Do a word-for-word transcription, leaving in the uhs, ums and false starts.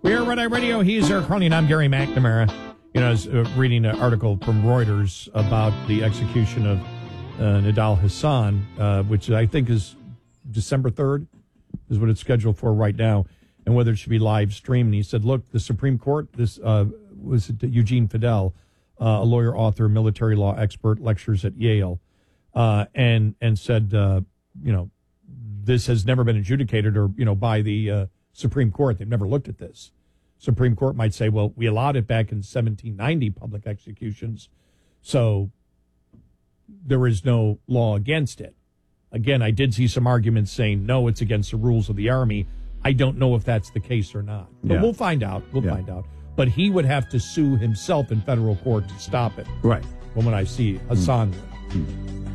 We're Red Eye Radio. He's Eric Cronin. I'm Gary McNamara. You know, I was uh, reading an article from Reuters about the execution of uh, Nidal Hasan, uh, which I think is December third, is what it's scheduled for right now, and whether it should be live streamed. And he said, look, the Supreme Court, this uh, was Eugene Fidel, uh, a lawyer, author, military law expert, lectures at Yale, uh, and and said, uh, you know, this has never been adjudicated or, you know, by the uh, Supreme Court. They've never looked at this. Supreme Court might say, well, we allowed it back in seventeen ninety, public executions, so there is no law against it. Again, I did see some arguments saying, no, it's against the rules of the Army. I don't know if that's the case or not. But Yeah. we'll find out. We'll Yeah. find out. But he would have to sue himself in federal court to stop it. Right. From what I see, Hassan would. Hmm.